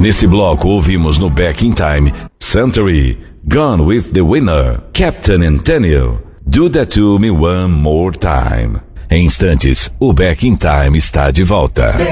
Nesse bloco ouvimos no Back in Time, Century, Gone with the Winner, Captain Antonio, Do That To Me One More Time. Em instantes, o Back in Time está de volta.